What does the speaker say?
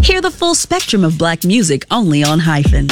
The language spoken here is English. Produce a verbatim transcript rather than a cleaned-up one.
Hear the full spectrum of Black music only on Hyphen.